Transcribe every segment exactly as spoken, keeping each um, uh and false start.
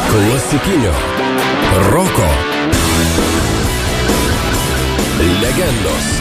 Klasikinio roko legendos.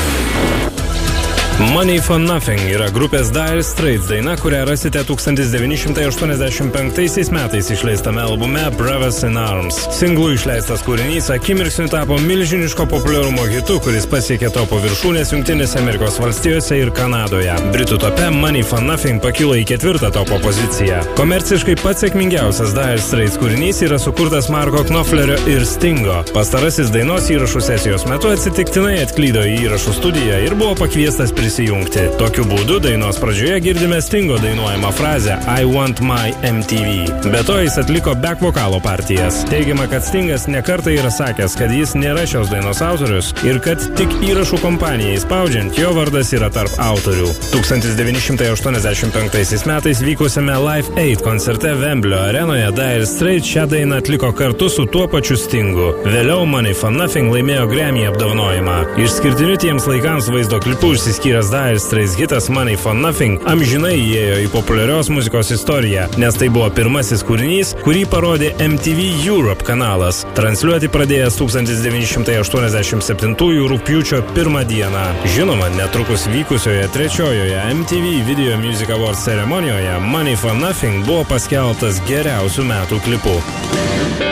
Money for Nothing yra grupės Dire Straits daina, kurią rasite tūkstantis devyni šimtai aštuoniasdešimt penktaisiais metais išleistame albume Brothers in Arms. Singlu išleistas kūrinys akimirksniu tapo milžiniško populiarumo hitu, kuris pasiekė topo viršūnės Jungtinėse Amerikos valstijose ir Kanadoje. Britų tope Money for Nothing pakilo į ketvirtą topo poziciją. Komerciškai pats sėkmingiausias Dire Straits kūrinys yra sukurtas Marko Knopflerio ir Stingo. Pastarasis dainos įrašų sesijos metu atsitiktinai atklydo į įrašų studiją ir buvo pakviestas prisijungti. Tokiu būdu dainos pradžioje girdime Stingo dainuojamą frazę I want my M T V. Be to jis atliko back vokalo partijas. Teigiama, kad Stingas nekartą yra sakęs, kad jis nėra šios dainos autorius ir kad tik įrašų kompanijai spaudžiant jo vardas yra tarp autorių. tūkstantis devyni šimtai aštuoniasdešimt penktaisiais metais vykusiame Live Aid koncerte Wemblio arenoje Dire Straits šią dainą atliko kartu su tuo pačiu Stingu. Vėliau Money for Nothing laimėjo Grammy apdovanojimą. Išskirtiniu tiems laikams vaizdo klipu išsiskyrė Dire Straits hitas Money for Nothing amžinai įėjo į populiarios muzikos istoriją, nes tai buvo pirmasis kūrinys, kurį parodė M T V Europe kanalas, transliuoti pradėjęs tūkstantis devyni šimtai aštuoniasdešimt septintųjų rugpjūčio pirmą dieną. Žinoma, netrukus vykusioje trečiojoje M T V Video Music Awards ceremonijoje Money for Nothing buvo paskelbtas geriausių metų klipu.